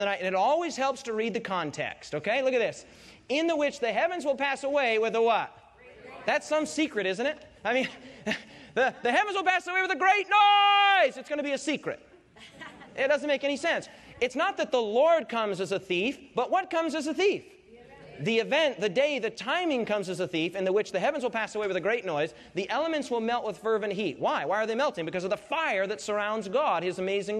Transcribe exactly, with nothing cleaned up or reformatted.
tonight, and it always helps to read the context, okay? Look at this. In the which the heavens will pass away with a what? That's some secret, isn't it? I mean, the, the heavens will pass away with a great noise. It's going to be a secret. It doesn't make any sense. It's not that the Lord comes as a thief, but what comes as a thief? The event, the day, the timing comes as a thief, in the which the heavens will pass away with a great noise. The elements will melt with fervent heat. Why? Why are they melting? Because of the fire that surrounds God, His amazing